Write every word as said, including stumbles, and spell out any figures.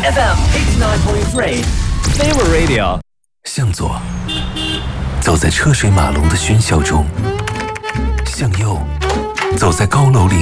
F M eighty-nine point three Favorite Radio。 向左，走在车水马龙的喧嚣中；向右，走在高楼里